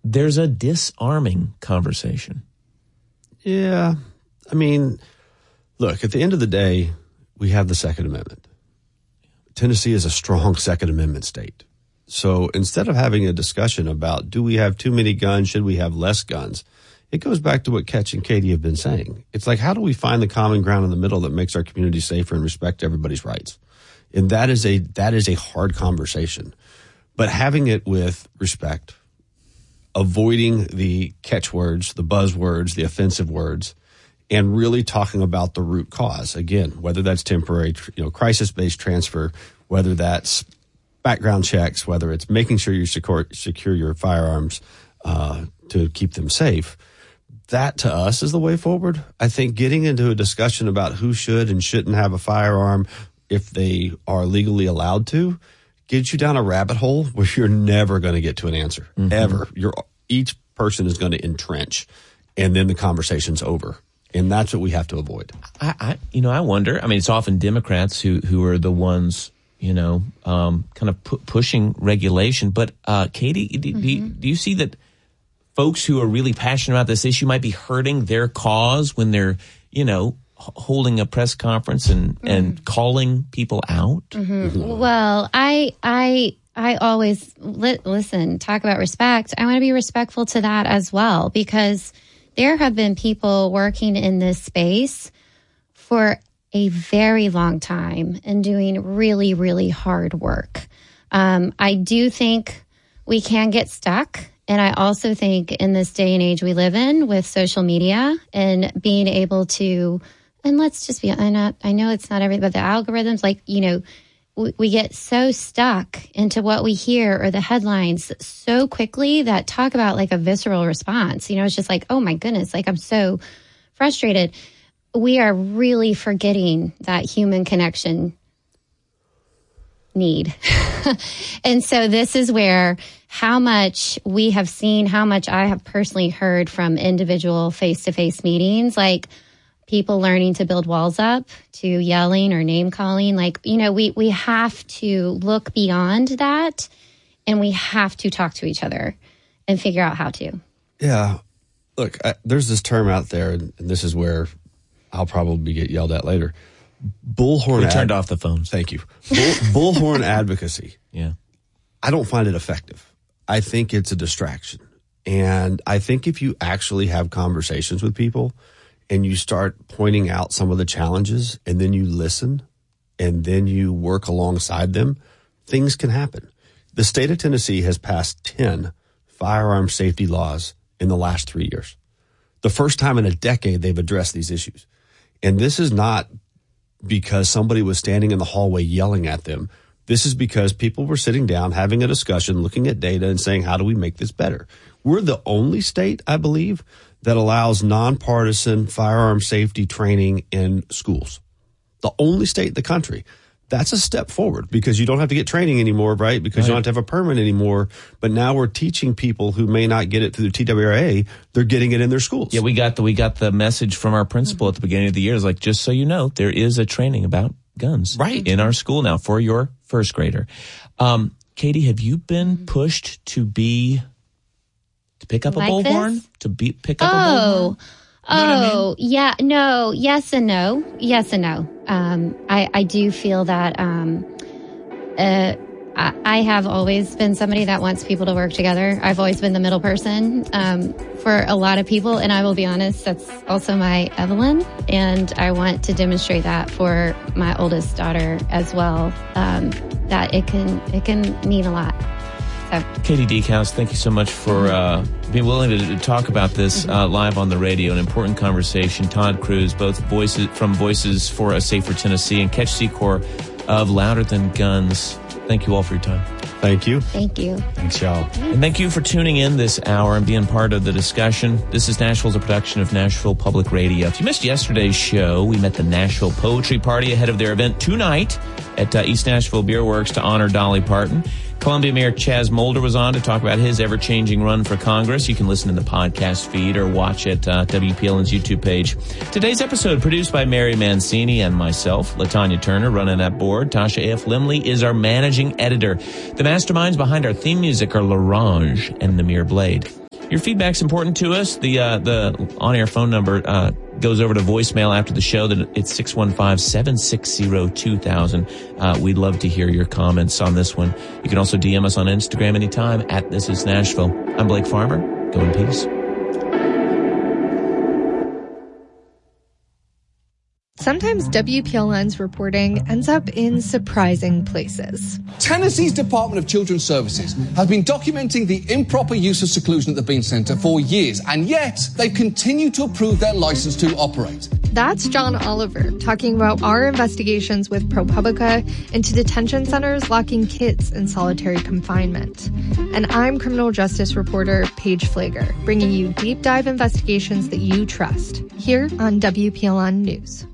there's a disarming conversation. Yeah. I mean, look, at the end of the day, we have the Second Amendment. Tennessee is a strong Second Amendment state. So instead of having a discussion about do we have too many guns, should we have less guns, it goes back to what Ketch and Katie have been saying. It's like, how do we find the common ground in the middle that makes our community safer and respect everybody's rights? And that is a hard conversation. But having it with respect, avoiding the catchwords, the buzzwords, the offensive words, and really talking about the root cause. Again, whether that's temporary, crisis-based transfer, whether that's background checks, whether it's making sure you secure your firearms to keep them safe. That to us is the way forward. I think getting into a discussion about who should and shouldn't have a firearm if they are legally allowed to gets you down a rabbit hole where you're never going to get to an answer, ever. Each person is going to entrench, and then the conversation's over. And that's what we have to avoid. I wonder. I mean, it's often Democrats who are the ones, kind of pushing regulation. But Katie, do you see that folks who are really passionate about this issue might be hurting their cause when they're, holding a press conference and calling people out? Well, I always listen, talk about respect. I want to be respectful to that as well, because there have been people working in this space for a very long time and doing really, really hard work. I do think we can get stuck. And I also think in this day and age we live in with social media and being able to, and let's just be, I know it's not everything, but the algorithms, we get so stuck into what we hear or the headlines so quickly that talk about like a visceral response. It's just like, oh my goodness, like I'm so frustrated. We are really forgetting that human connection need. And so this is where how much we have seen, how much I have personally heard from individual face-to-face meetings, like people learning to build walls up, to yelling or name calling. We have to look beyond that, and we have to talk to each other and figure out how to. Yeah. Look, there's this term out there, and this is where I'll probably get yelled at later. Bullhorn. We turned off the phones. Thank you. Bullhorn advocacy. Yeah. I don't find it effective. I think it's a distraction. And I think if you actually have conversations with people and you start pointing out some of the challenges and then you listen and then you work alongside them, things can happen. The state of Tennessee has passed 10 firearm safety laws in the last 3 years. The first time in a decade they've addressed these issues. And this is not because somebody was standing in the hallway yelling at them. This is because people were sitting down, having a discussion, looking at data and saying, how do we make this better? We're the only state, I believe, that allows nonpartisan firearm safety training in schools. The only state in the country. That's a step forward because you don't have to get training anymore, right? Because you don't have to have a permit anymore. But now we're teaching people who may not get it through the TWRA, they're getting it in their schools. Yeah, we got the message from our principal at the beginning of the year. It's like, just so you know, there is a training about guns in our school now for your first grader. Katie, have you been pushed to pick up a bullhorn? Pick up a bullhorn? Yeah, no, yes and no. Yes and no. I do feel that I have always been somebody that wants people to work together. I've always been the middle person for a lot of people, and I will be honest, that's also my Evelyn, and I want to demonstrate that for my oldest daughter as well, that it can mean a lot. So. Katie Diekhuis, thank you so much for being willing to talk about this live on the radio. An important conversation. Todd Cruz, both Voices for a Safer Tennessee and Ketch Secor of Louder Than Guns. Thank you all for your time. Thank you. Thank you. Thanks, y'all. And thank you for tuning in this hour and being part of the discussion. This is Nashville's a production of Nashville Public Radio. If you missed yesterday's show, we met the Nashville Poetry Party ahead of their event tonight at East Nashville Beer Works to honor Dolly Parton. Columbia Mayor Chaz Mulder was on to talk about his ever-changing run for Congress. You can listen in the podcast feed or watch at WPLN's YouTube page. Today's episode produced by Mary Mancini and myself, LaTanya Turner, running that board. Tasha F. Limley is our managing editor. The masterminds behind our theme music are LaRange and Namir Blade. Your feedback's important to us. The on-air phone number goes over to voicemail after the show. It's 615-760-2000. We'd love to hear your comments on this one. You can also DM us on Instagram anytime at This Is Nashville. I'm Blake Farmer. Go in peace. Sometimes WPLN's reporting ends up in surprising places. Tennessee's Department of Children's Services has been documenting the improper use of seclusion at the Bean Center for years, and yet they continue to approve their license to operate. That's John Oliver talking about our investigations with ProPublica into detention centers locking kids in solitary confinement. And I'm criminal justice reporter Paige Flager, bringing you deep dive investigations that you trust here on WPLN News.